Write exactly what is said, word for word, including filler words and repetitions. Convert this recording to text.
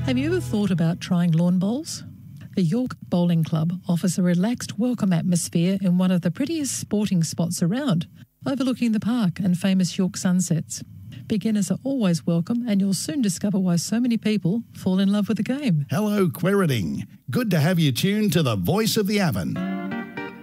Have you ever thought about trying lawn bowls? The York Bowling Club offers a relaxed, welcome atmosphere in one of the prettiest sporting spots around, overlooking the park and famous York sunsets. Beginners are always welcome, and you'll soon discover why so many people fall in love with the game. Hello, Queriting. Good to have you tuned to the Voice of the Avon.